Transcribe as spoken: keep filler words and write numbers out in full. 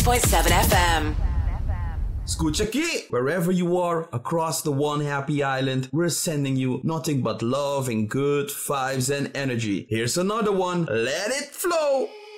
point seven F M. Escucha aquí! Wherever you are across the one happy island, we're sending you nothing but love and good vibes and energy. Here's another one. Let it flow!